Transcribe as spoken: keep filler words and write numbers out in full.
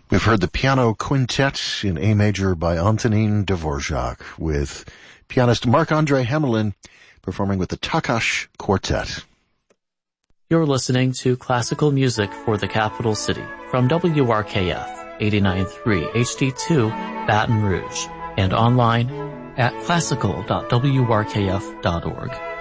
We've heard the piano quintet in A major by Antonin Dvorak with pianist Marc-Andre Hamelin performing with the Takash Quartet. You're listening to classical music for the capital city from W R K F eighty-nine point three H D two Baton Rouge and online at classical dot w r k f dot org.